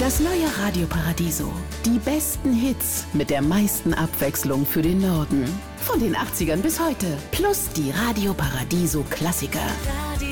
Das neue Radio Paradiso. Die besten Hits mit der meisten Abwechslung für den Norden. Von den 80ern bis heute. Plus die Radio Paradiso Klassiker. Radio